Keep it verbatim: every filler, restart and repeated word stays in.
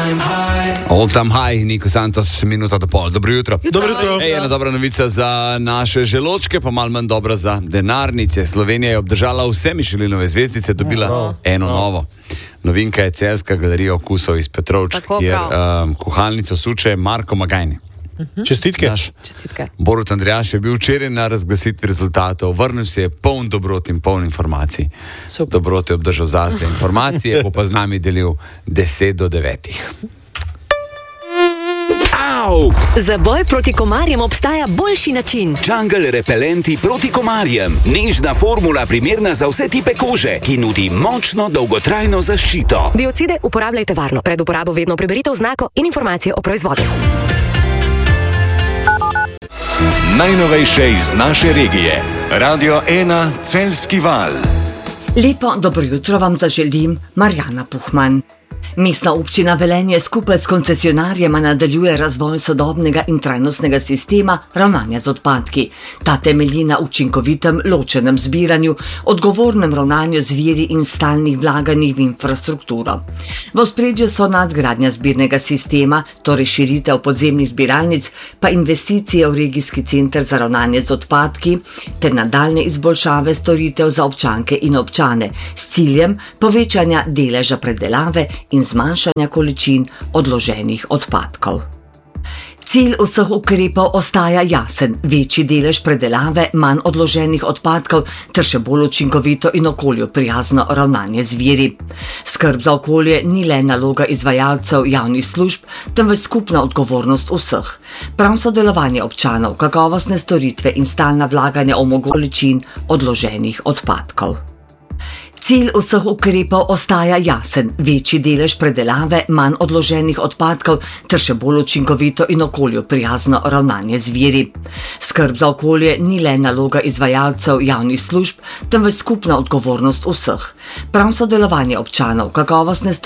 All time high, Niko Santos, minuta do pol. Dobro jutro. Dobro jutro. Ej, ena dobra novica za naše želočke, pa malo manj dobra za denarnice. Slovenija je obdržala vse Michelinove zvezdice, dobila oh, eno oh. novo. Novinka je Celjska galerija okusov iz Petrovč, kjer um, kuhalnico suče Marko Magajni. Uh-huh. Čestitke. Naš Čestitke. Borut Andrejaš je bil včeraj na razglasitvi rezultatov. Vrnil se je poln dobrot in poln informacij. Super. Dobrot je obdržal zase. Informacije bo pa z nami delil deset do devetih. Au! Za boj proti komarjem obstaja boljši način. Jungle repelenti proti komarjem. Nežna formula, primerna za vse tipe kože, ki nudi močno dolgotrajno zaščito. Biocide uporabljajte varno. Pred uporabo vedno preberite oznako in informacije o proizvodu. Najnovejše iz naše regije. Radio ena Celjski val. Lepo dobro jutro vam zaželim, Marjana Puhman. Mestna občina Velenje skupaj s koncesionarjema nadaljuje razvoj sodobnega in trajnostnega sistema ravnanja z odpadki. Ta temelji na učinkovitem ločenem zbiranju, odgovornem ravnanju z viri in stalnih vlaganjih v infrastrukturo. V ospredju so nadgradnja zbirnega sistema, torej širitev podzemnih zbiralnic, pa investicije v regijski center za ravnanje z odpadki ter nadaljne izboljšave storitev za občanke in občane s ciljem povečanja deleža predelave in zmanjšanja količin odloženih odpadkov. Cilj vseh ukrepov ostaja jasen, večji delež predelave, manj odloženih odpadkov ter še bolj učinkovito in okolju prijazno ravnanje z viri. Skrb za okolje ni le naloga izvajalcev javnih služb, temveč skupna odgovornost vseh. Prav sodelovanje občanov, kakovostne storitve in stalna vlaganja omogočajo količin odloženih odpadkov. Cilj vseh ukrepov ostaja jasen, večji delež predelave, manj odloženih odpadkov ter še bolj učinkovito in okolju prijazno ravnanje z viri. Skrb za okolje ni le naloga izvajalcev javnih služb, temveč skupna odgovornost vseh. Prav sodelovanje občanov, kakovostne